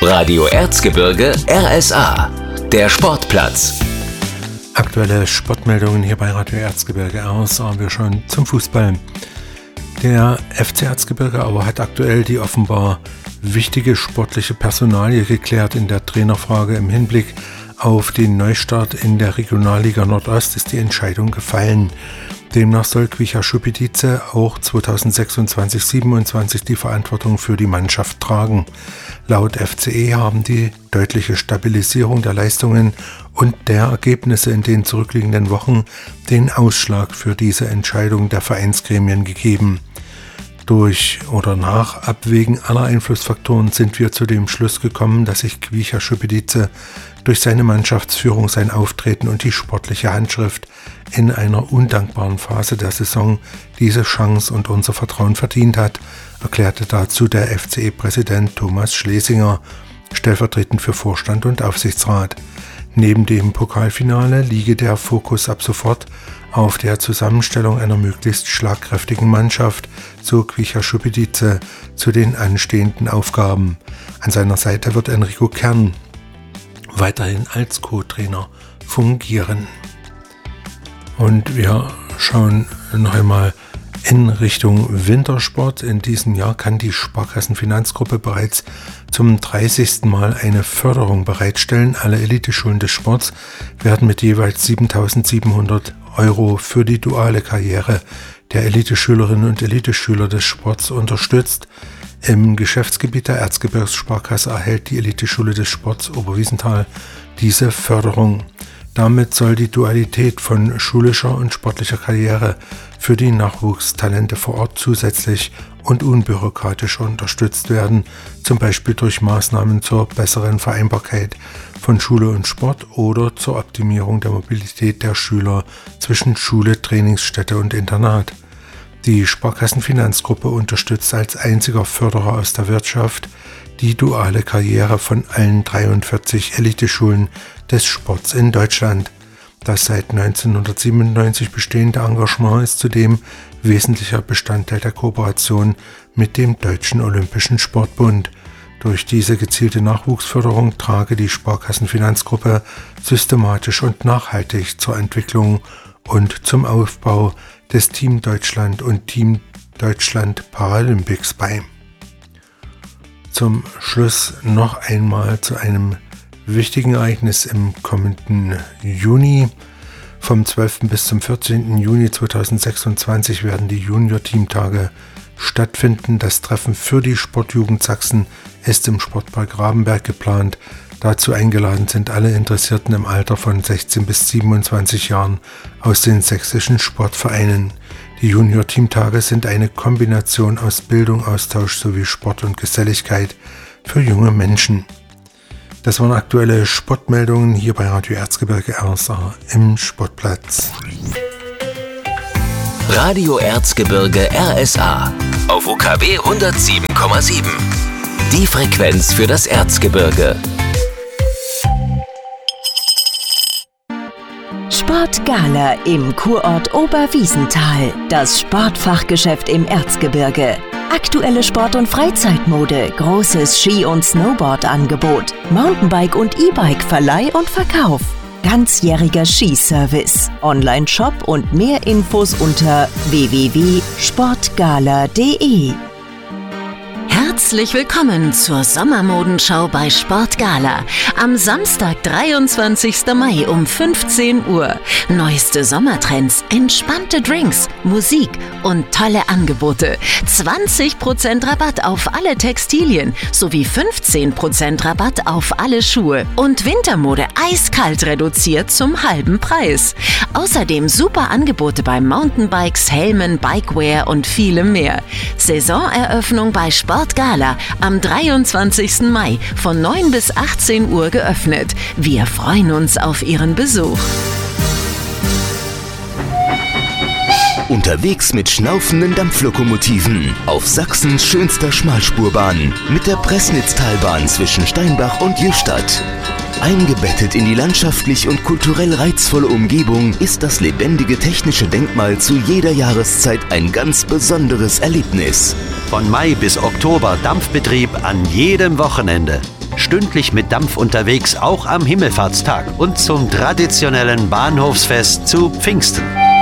Radio Erzgebirge RSA, der Sportplatz. Aktuelle Sportmeldungen hier bei Radio Erzgebirge RSA. Wir schauen zum Fußball. Der FC Erzgebirge Aue hat aktuell die offenbar wichtige sportliche Personalie geklärt. In der Trainerfrage im Hinblick auf den Neustart in der Regionalliga Nordost ist die Entscheidung gefallen. Demnach soll Kwicha Šupidice auch 2026/27 die Verantwortung für die Mannschaft tragen. Laut FCE haben die deutliche Stabilisierung der Leistungen und der Ergebnisse in den zurückliegenden Wochen den Ausschlag für diese Entscheidung der Vereinsgremien gegeben. Durch oder nach Abwägen aller Einflussfaktoren sind wir zu dem Schluss gekommen, dass sich Kwicha Šupidice durch seine Mannschaftsführung, sein Auftreten und die sportliche Handschrift in einer undankbaren Phase der Saison diese Chance und unser Vertrauen verdient hat, erklärte dazu der FCE-Präsident Thomas Schlesinger, stellvertretend für Vorstand und Aufsichtsrat. Neben dem Pokalfinale liege der Fokus ab sofort auf der Zusammenstellung einer möglichst schlagkräftigen Mannschaft, so Kwicha Šupidice, zu den anstehenden Aufgaben. An seiner Seite wird Enrico Kern weiterhin als Co-Trainer fungieren. Und wir schauen noch einmal in Richtung Wintersport. In diesem Jahr kann die Sparkassenfinanzgruppe bereits zum 30. Mal eine Förderung bereitstellen. Alle Eliteschulen des Sports werden mit jeweils 7.700 € für die duale Karriere der Eliteschülerinnen und Eliteschüler des Sports unterstützt. Im Geschäftsgebiet der Erzgebirgssparkasse erhält die Eliteschule des Sports Oberwiesenthal diese Förderung. Damit soll die Dualität von schulischer und sportlicher Karriere für die Nachwuchstalente vor Ort zusätzlich und unbürokratisch unterstützt werden, zum Beispiel durch Maßnahmen zur besseren Vereinbarkeit von Schule und Sport oder zur Optimierung der Mobilität der Schüler zwischen Schule, Trainingsstätte und Internat. Die Sparkassenfinanzgruppe unterstützt als einziger Förderer aus der Wirtschaft die duale Karriere von allen 43 Eliteschulen des Sports in Deutschland. Das seit 1997 bestehende Engagement ist zudem wesentlicher Bestandteil der Kooperation mit dem Deutschen Olympischen Sportbund. Durch diese gezielte Nachwuchsförderung trage die Sparkassenfinanzgruppe systematisch und nachhaltig zur Entwicklung und zum Aufbau des Team Deutschland und Team Deutschland Paralympics bei. Zum Schluss noch einmal zu einem wichtigen Ereignis im kommenden Juni. Vom 12. bis zum 14. Juni 2026 werden die Junior-Teamtage stattfinden. Das Treffen für die Sportjugend Sachsen ist im Sportpark Rabenberg geplant. Dazu eingeladen sind alle Interessierten im Alter von 16 bis 27 Jahren aus den sächsischen Sportvereinen. Die Junior-Teamtage sind eine Kombination aus Bildung, Austausch sowie Sport und Geselligkeit für junge Menschen. Das waren aktuelle Sportmeldungen hier bei Radio Erzgebirge RSA im Sportplatz. Radio Erzgebirge RSA auf UKW 107,7. Die Frequenz für das Erzgebirge. Sportgala im Kurort Oberwiesenthal. Das Sportfachgeschäft im Erzgebirge. Aktuelle Sport- und Freizeitmode, großes Ski- und Snowboard-Angebot, Mountainbike- und E-Bike-Verleih und Verkauf, ganzjähriger Skiservice, Online-Shop und mehr Infos unter www.sportgala.de. Herzlich willkommen zur Sommermodenschau bei Sportgala. Am Samstag, 23. Mai um 15 Uhr. Neueste Sommertrends, entspannte Drinks, Musik und tolle Angebote. 20% Rabatt auf alle Textilien sowie 15% Rabatt auf alle Schuhe. Und Wintermode eiskalt reduziert zum halben Preis. Außerdem super Angebote bei Mountainbikes, Helmen, Bikewear und vielem mehr. Saisoneröffnung bei Sportgala am 23. Mai von 9 bis 18 Uhr geöffnet. Wir freuen uns auf Ihren Besuch. Unterwegs mit schnaufenden Dampflokomotiven auf Sachsens schönster Schmalspurbahn mit der Pressnitztalbahn zwischen Steinbach und Jüstadt. Eingebettet in die landschaftlich und kulturell reizvolle Umgebung ist das lebendige technische Denkmal zu jeder Jahreszeit ein ganz besonderes Erlebnis. Von Mai bis Oktober Dampfbetrieb an jedem Wochenende. stündlich mit Dampf unterwegs, auch am Himmelfahrtstag und zum traditionellen Bahnhofsfest zu Pfingsten.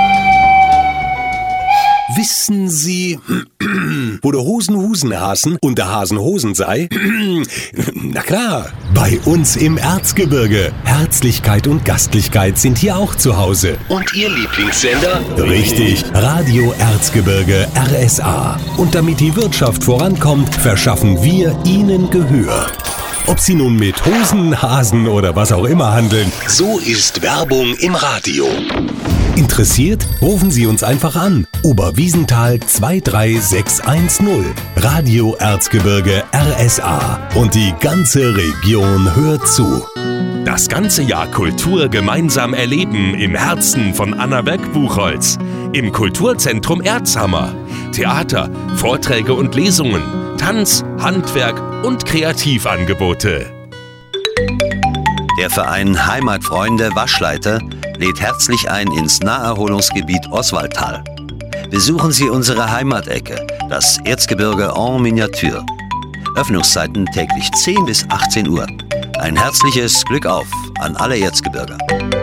Wissen Sie, wo der Hosen Husen hasen und der Hasen Hosen sei? Na klar, bei uns im Erzgebirge. Herzlichkeit und Gastlichkeit sind hier auch zu Hause. Und Ihr Lieblingssender? Richtig, Radio Erzgebirge RSA. Und damit die Wirtschaft vorankommt, verschaffen wir Ihnen Gehör. Ob Sie nun mit Hosen, Hasen oder was auch immer handeln, so ist Werbung im Radio. Interessiert? Rufen Sie uns einfach an. Oberwiesenthal 23610. Radio Erzgebirge RSA. Und die ganze Region hört zu. Das ganze Jahr Kultur gemeinsam erleben im Herzen von Annaberg-Buchholz. Im Kulturzentrum Erzhammer. Theater, Vorträge und Lesungen, Tanz, Handwerk und Kreativangebote. Der Verein Heimatfreunde Waschleiter lädt herzlich ein ins Naherholungsgebiet Oswaldtal. Besuchen Sie unsere Heimatecke, das Erzgebirge en Miniatur. Öffnungszeiten täglich 10 bis 18 Uhr. Ein herzliches Glück auf an alle Erzgebirger.